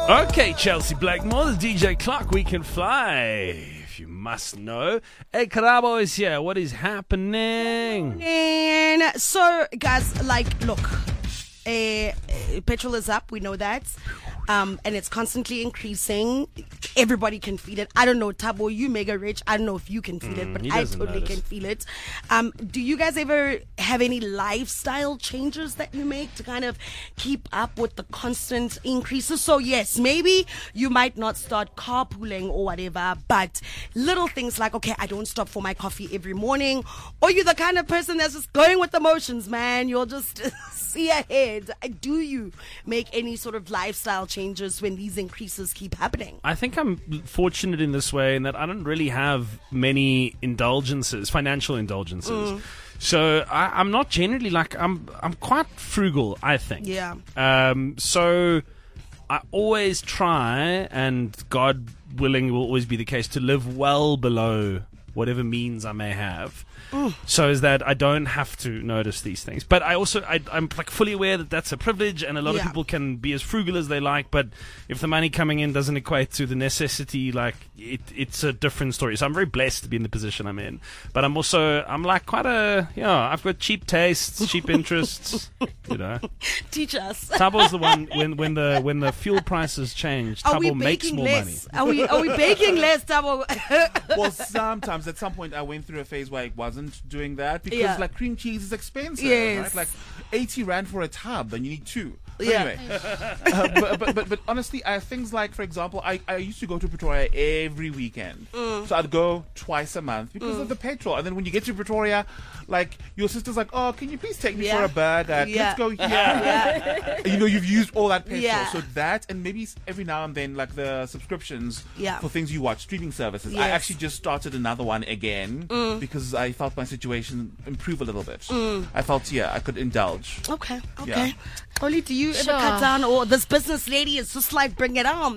Okay, Chelsea Blackmore, the DJ Clock, we can fly. If you must know. Hey, Karabo is here. What is happening? And so, guys, look, petrol is up. We know that. And it's constantly increasing. Everybody can feel it. I don't know, Tabo, you mega rich. I don't know if you can feel it, but I totally can feel it. Do you guys ever have any lifestyle changes that you make to kind of keep up with the constant increases? So yes, maybe you might not start carpooling or whatever, but little things like, okay, I don't stop for my coffee every morning, or you're the kind of person that's just going with the motions, man. You'll just see ahead. Do you make any sort of lifestyle changes when these increases keep happening? I think I'm fortunate in this way in that I don't really have many indulgences, financial indulgences. So I'm not generally I'm quite frugal, I think. Yeah. So I always try, and God willing will always be the case, to live well below whatever means I may have. So is that I don't have to notice these things. But I'm fully aware that that's a privilege, and a lot of people can be as frugal as they like, but if the money coming in doesn't equate to the necessity, it's a different story. So I'm very blessed to be in the position I'm in. But I'm quite I've got cheap tastes, cheap interests, Teach us. Tabo's the one when the fuel prices change, Tabo makes more money. Are we baking less, Tabo? Well, sometimes at some point I went through a phase where I wasn't doing that because cream cheese is expensive. Yes. Right? 80 rand for a tub, and you need two. Yeah. Anyway, but honestly, things like, for example, I used to go to Pretoria every weekend. So I'd go twice a month because of the petrol. And then when you get to Pretoria, your sister's like, oh, can you please take me for a burger? Let's go here. You've used all that petrol. Yeah. So that, and maybe every now and then, the subscriptions for things you watch, streaming services. Yes. I actually just started another one again because I felt my situation improve a little bit. I felt, I could indulge. Okay. Yeah. Oli, do you ever cut down, or this business lady is just bring it on?